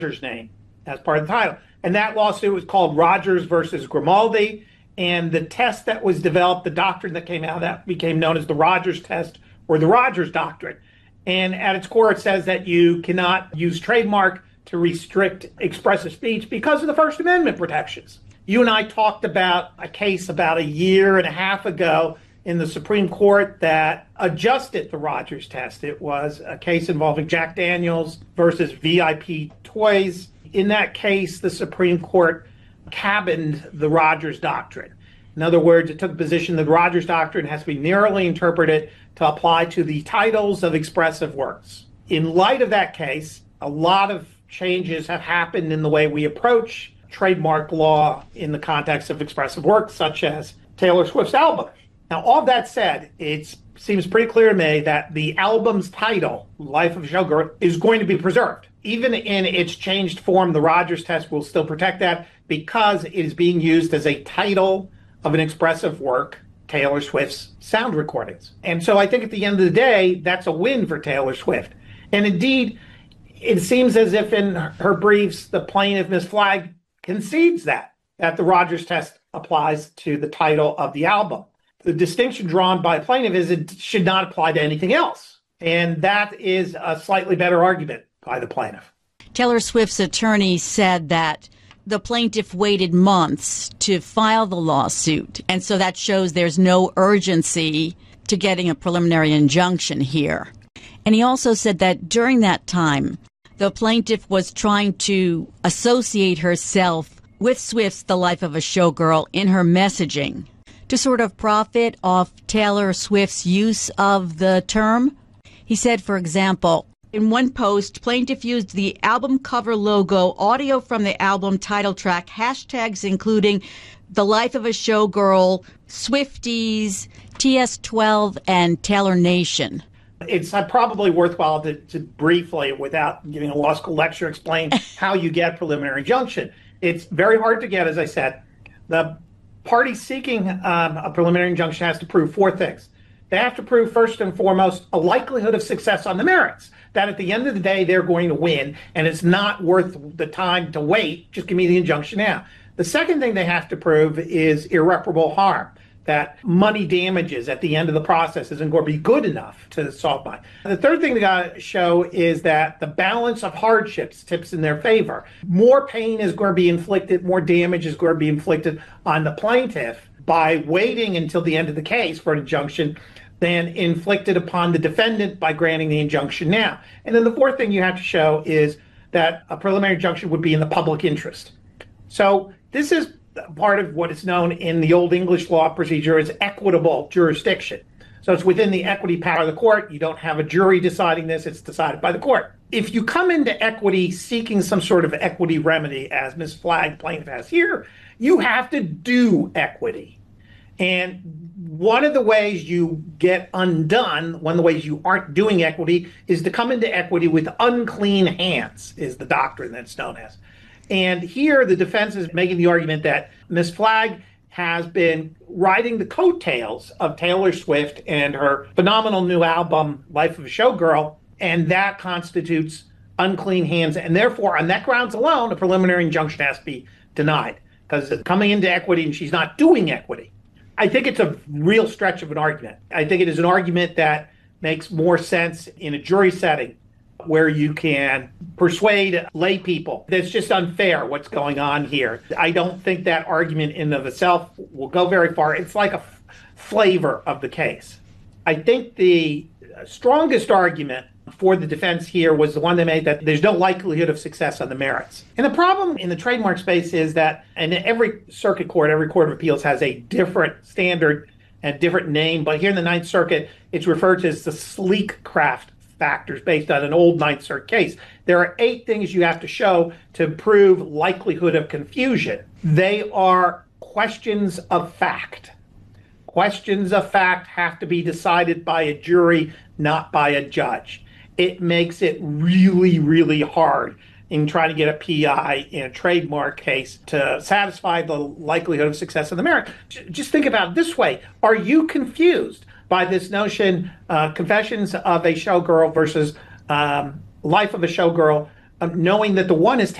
Rogers name as part of the title. And that lawsuit was called Rogers versus Grimaldi. And the test that was developed, the doctrine that came out of that became known as the Rogers test or the Rogers doctrine. And at its core, it says that you cannot use trademark to restrict expressive speech because of the First Amendment protections. You and I talked about a case about a year and a half ago in the Supreme Court that adjusted the Rogers test. It was a case involving Jack Daniels versus VIP Toys. In that case, the Supreme Court cabined the Rogers doctrine. In other words, it took a position that the Rogers doctrine has to be narrowly interpreted to apply to the titles of expressive works. In light of that case, a lot of changes have happened in the way we approach trademark law in the context of expressive works, such as Taylor Swift's album. Now, all of that said, it seems pretty clear to me that the album's title, Life of a Showgirl, is going to be preserved. Even in its changed form, the Rogers test will still protect that because it is being used as a title of an expressive work, Taylor Swift's sound recordings. And so I think at the end of the day, that's a win for Taylor Swift. And indeed, it seems as if in her briefs, the plaintiff, Ms. Flagg, concedes that the Rogers test applies to the title of the album. The distinction drawn by plaintiff is it should not apply to anything else. And that is a slightly better argument by the plaintiff. Taylor Swift's attorney said that the plaintiff waited months to file the lawsuit. And so that shows there's no urgency to getting a preliminary injunction here. And he also said that during that time, the plaintiff was trying to associate herself with Swift's The Life of a Showgirl in her messaging to sort of profit off Taylor Swift's use of the term. He said, for example, in one post, plaintiff used the album cover logo, audio from the album title track, hashtags including The Life of a Showgirl, Swifties, TS12, and Taylor Nation. It's probably worthwhile to briefly, without giving a law school lecture, explain how you get preliminary injunction. It's very hard to get, as I said. The party seeking a preliminary injunction has to prove four things. They have to prove, first and foremost, a likelihood of success on the merits, that at the end of the day, they're going to win, and it's not worth the time to wait. Just give me the injunction now. The second thing they have to prove is irreparable harm, that money damages at the end of the process isn't going to be good enough to solve mine. The third thing they got to show is that the balance of hardships tips in their favor. More pain is going to be inflicted, more damage is going to be inflicted on the plaintiff by waiting until the end of the case for an injunction than inflicted upon the defendant by granting the injunction now. And then the fourth thing you have to show is that a preliminary injunction would be in the public interest. So this is part of what is known in the Old English law procedure as equitable jurisdiction. So it's within the equity power of the court. You don't have a jury deciding this. It's decided by the court. If you come into equity seeking some sort of equity remedy, as Ms. Flagg plaintiff has here, you have to do equity. And one of the ways you get undone, one of the ways you aren't doing equity, is to come into equity with unclean hands, is the doctrine that's known as. And here the defense is making the argument that Ms. Flagg has been riding the coattails of Taylor Swift and her phenomenal new album, Life of a Showgirl, and that constitutes unclean hands. And therefore, on that grounds alone, a preliminary injunction has to be denied because it's coming into equity and she's not doing equity. I think it's a real stretch of an argument. I think it is an argument that makes more sense in a jury setting where you can persuade lay people. It's just unfair what's going on here. I don't think that argument in and of itself will go very far. It's like a flavor of the case. I think the strongest argument for the defense here was the one they made that there's no likelihood of success on the merits. And the problem in the trademark space is that, and every circuit court, every court of appeals has a different standard and different name, but here in the Ninth Circuit, it's referred to as the sleek craft factors based on an old Ninth Circuit case. There are 8 things you have to show to prove likelihood of confusion. They are questions of fact. Questions of fact have to be decided by a jury, not by a judge. It makes it really, really hard in trying to get a PI in a trademark case to satisfy the likelihood of success on the merit. Just think about it this way. Are you confused by this notion, Confessions of a Showgirl versus Life of a Showgirl, knowing that the one is